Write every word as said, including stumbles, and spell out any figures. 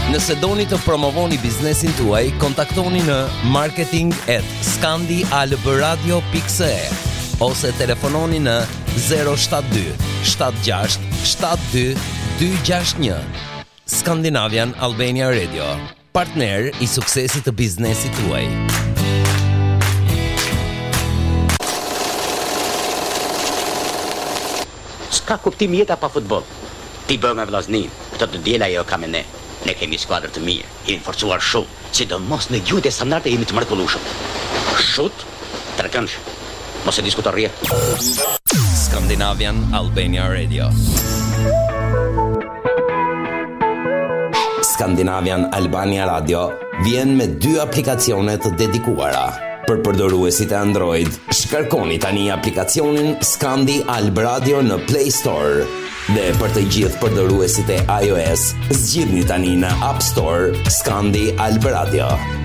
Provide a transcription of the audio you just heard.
Nëse doni të promovoni biznesin tuaj, kontaktoni në marketing at scandialbradio dot c e ose telefononi në zero shtat dy shtat gjasht shtat dy dy gjasht një. Scandinavian Albania Radio, partner i suksesit të biznesit tuaj. S'ka kuptim jeta pa futboll. Ti bë me vllaznin, këtë të diela jo kam ne. Ne kemi skuadër të mirë, jemi forcuar shumë, sidomos në gjuhët e standarde jemi të mrekullueshëm. Shut, trekëndsh. Mos e diskuto rrie. Scandinavian Albania Radio. Scandinavian Albania Radio vjen me dy aplikacione të dedikuara. Për përdoruesit e Android, shkarkoni tani aplikacionin Scandi Alb Radio në Play Store. Dhe për të gjithë përdoruesit e iOS, zgjidhni tani në App Store Scandi Alb Radio.